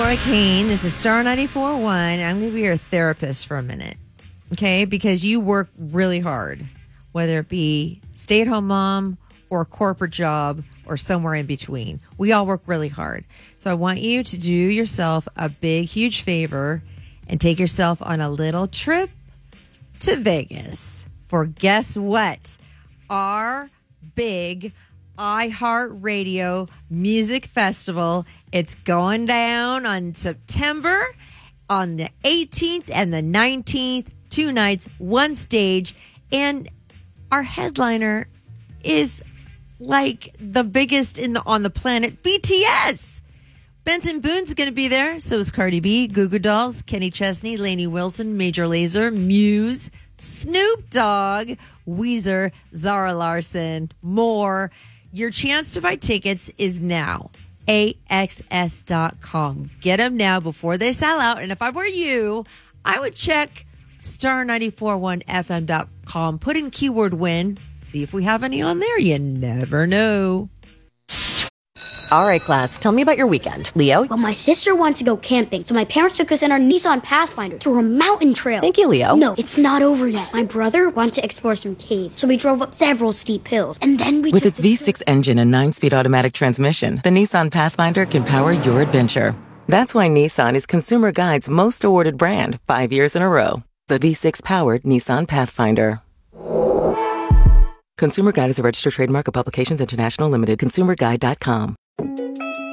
Laura Kane. This is Star 94.1. I'm going to be your therapist for a minute, okay? Because you work really hard, whether it be stay-at-home mom or a corporate job or somewhere in between. We all work really hard. So I want you to do yourself a big, huge favor and take yourself on a little trip to Vegas for guess what? Our big iHeartRadio Music Festival. It's going down on September on the 18th and the 19th, 2 nights, 1 stage. And our headliner is like the biggest on the planet, BTS. Benson Boone's going to be there. So is Cardi B, Goo Goo Dolls, Kenny Chesney, Lainey Wilson, Major Lazer, Muse, Snoop Dogg, Weezer, Zara Larson, more. Your chance to buy tickets is now. AXS.com. Get them now before they sell out. And if I were you, I would check star941fm.com. Put in keyword win. See if we have any on there. You never know. All right, class, tell me about your weekend. Leo? Well, my sister wanted to go camping, so my parents took us in our Nissan Pathfinder through a mountain trail. Thank you, Leo. No, it's not over yet. My brother wanted to explore some caves, so we drove up several steep hills, and then we With its V6 engine and 9-speed automatic transmission, the Nissan Pathfinder can power your adventure. That's why Nissan is Consumer Guide's most awarded brand 5 years in a row. The V6-powered Nissan Pathfinder. Consumer Guide is a registered trademark of Publications International Limited. ConsumerGuide.com.